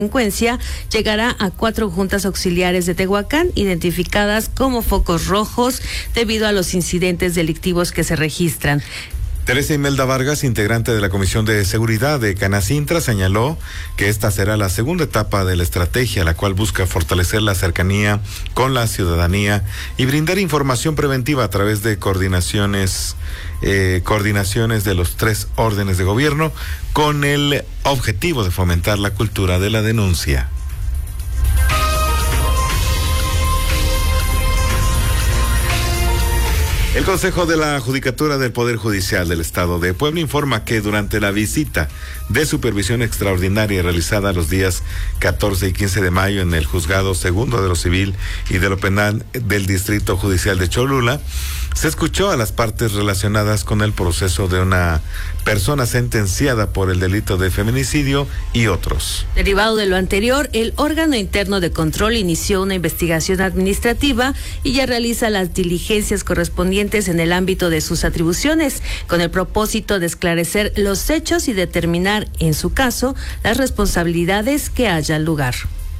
delincuencia llegará a 4 juntas auxiliares de Tehuacán, identificadas como focos rojos debido a los incidentes delictivos que se registran. Teresa Imelda Vargas, integrante de la Comisión de Seguridad de Canacintra, señaló que esta será la segunda etapa de la estrategia, la cual busca fortalecer la cercanía con la ciudadanía y brindar información preventiva a través de coordinaciones de los 3 órdenes de gobierno, con el objetivo de fomentar la cultura de la denuncia. El Consejo de la Judicatura del Poder Judicial del Estado de Puebla informa que durante la visita de supervisión extraordinaria realizada los días 14 y 15 de mayo en el Juzgado Segundo de lo Civil y de lo Penal del Distrito Judicial de Cholula, se escuchó a las partes relacionadas con el proceso de una persona sentenciada por el delito de feminicidio y otros. Derivado de lo anterior, el órgano interno de control inició una investigación administrativa y ya realiza las diligencias correspondientes en el ámbito de sus atribuciones, con el propósito de esclarecer los hechos y determinar, en su caso, las responsabilidades que haya lugar.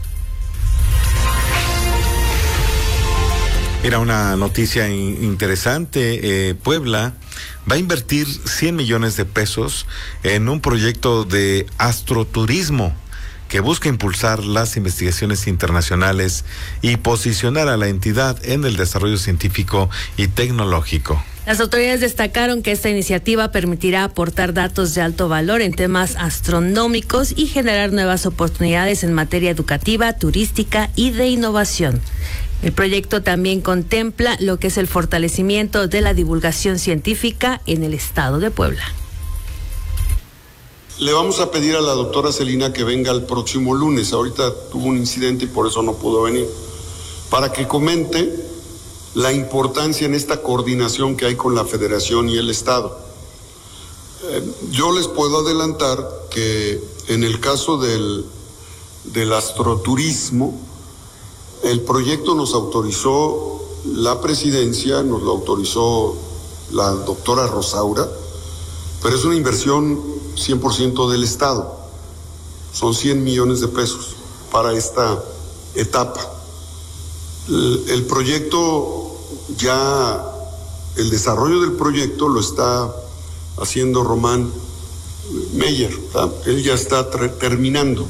Era una noticia interesante. Puebla va a invertir 100 millones de pesos en un proyecto de astroturismo que busca impulsar las investigaciones internacionales y posicionar a la entidad en el desarrollo científico y tecnológico. Las autoridades destacaron que esta iniciativa permitirá aportar datos de alto valor en temas astronómicos y generar nuevas oportunidades en materia educativa, turística y de innovación. El proyecto también contempla lo que es el fortalecimiento de la divulgación científica en el estado de Puebla. Le vamos a pedir a la doctora Celina que venga el próximo lunes. Ahorita tuvo un incidente y por eso no pudo venir. Para que comente la importancia en esta coordinación que hay con la Federación y el Estado. Yo les puedo adelantar que en el caso del astroturismo, el proyecto nos autorizó la presidencia, nos lo autorizó la doctora Rosaura, pero es una inversión 100% del Estado. Son 100 millones de pesos para esta etapa. El proyecto ya, el desarrollo del proyecto lo está haciendo Román Meyer, él ya está terminando.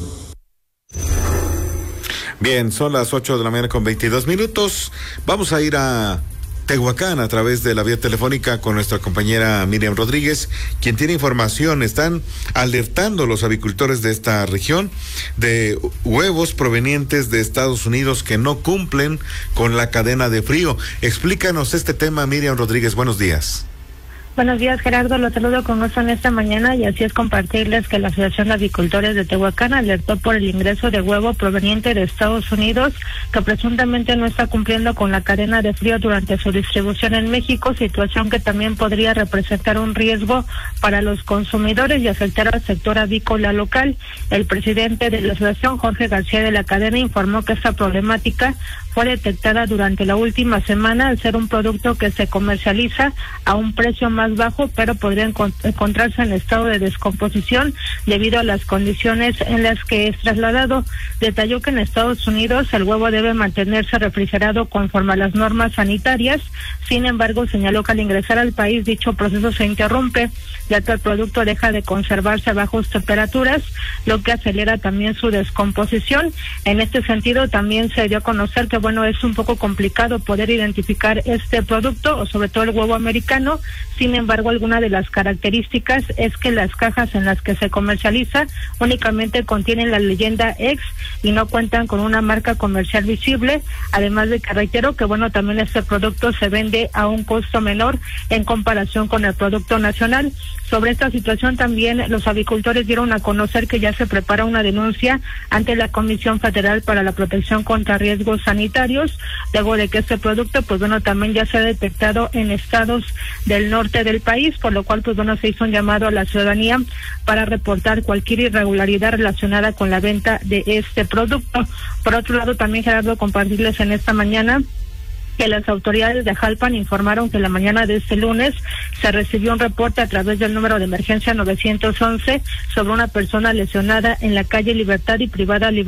Bien, son las 8 de la mañana con 22 minutos. Vamos a ir a Tehuacán a través de la vía telefónica con nuestra compañera Miriam Rodríguez, quien tiene información. Están alertando los avicultores de esta región de huevos provenientes de Estados Unidos que no cumplen con la cadena de frío. Explícanos este tema, Miriam Rodríguez. Buenos días. Buenos días, Gerardo. Los saludo con gusto en esta mañana y así es compartirles que la Asociación de Avicultores de Tehuacán alertó por el ingreso de huevo proveniente de Estados Unidos que presuntamente no está cumpliendo con la cadena de frío durante su distribución en México, situación que también podría representar un riesgo para los consumidores y afectar al sector avícola local. El presidente de la asociación, Jorge García de la Cadena, informó que esta problemática fue detectada durante la última semana al ser un producto que se comercializa a un precio más bajo, pero podría encontrarse en estado de descomposición debido a las condiciones en las que es trasladado. Detalló que en Estados Unidos el huevo debe mantenerse refrigerado conforme a las normas sanitarias. Sin embargo, señaló que al ingresar al país dicho proceso se interrumpe, ya que el producto deja de conservarse a bajas temperaturas, lo que acelera también su descomposición. En este sentido, también se dio a conocer que es un poco complicado poder identificar este producto, o sobre todo el huevo americano. Sin embargo, alguna de las características es que las cajas en las que se comercializa únicamente contienen la leyenda X y no cuentan con una marca comercial visible, además de que reitero que también este producto se vende a un costo menor en comparación con el producto nacional. Sobre esta situación también los avicultores dieron a conocer que ya se prepara una denuncia ante la Comisión Federal para la Protección contra Riesgos Sanitarios, luego de que este producto también ya se ha detectado en estados del norte del país, por lo cual se hizo un llamado a la ciudadanía para reportar cualquier irregularidad relacionada con la venta de este producto. Por otro lado, también, Gerardo, compartirles en esta mañana que las autoridades de Jalpan informaron que la mañana de este lunes se recibió un reporte a través del número de emergencia 911 sobre una persona lesionada en la calle Libertad y privada